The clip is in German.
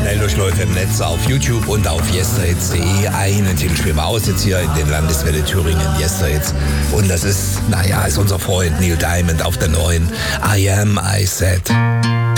Schnelldurchläufe im Netz auf YouTube und auf yesterhits.de. Einen Titel spielen wir aus jetzt hier in den Landeswelle Thüringen, Yesterhits. Und das ist unser Freund Neil Diamond auf der neuen I Am, I Said.